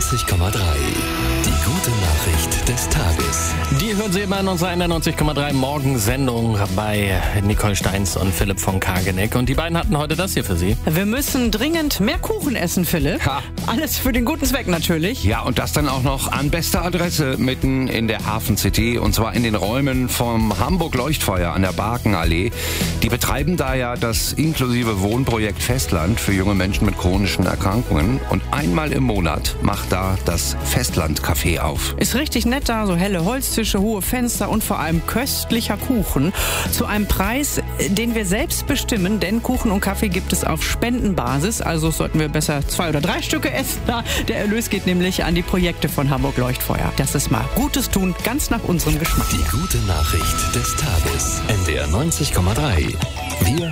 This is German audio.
90,3. Die gute Nachricht des Tages. Die hören Sie immer in unserer 91,3 Morgensendung bei Nicole Steins und Philipp von Kageneck. Und die beiden hatten heute das hier für Sie. Wir müssen dringend mehr Kuchen essen, Philipp. Ha. Alles für den guten Zweck natürlich. Ja, und das dann auch noch an bester Adresse mitten in der Hafen City, und zwar in den Räumen vom Hamburg Leuchtfeuer an der Barkenallee. Die betreiben da ja das inklusive Wohnprojekt Festland für junge Menschen mit chronischen Erkrankungen. Und einmal im Monat macht da das Festland-Café auf. Ist richtig nett da, so helle Holztische, hohe Fenster und vor allem köstlicher Kuchen. Zu einem Preis, den wir selbst bestimmen, denn Kuchen und Kaffee gibt es auf Spendenbasis. Also sollten wir besser 2 oder 3 Stücke essen. Der Erlös geht nämlich an die Projekte von Hamburg Leuchtfeuer. Das ist mal Gutes tun, ganz nach unserem Geschmack. Die gute Nachricht des Tages. NDR 90,3. Wir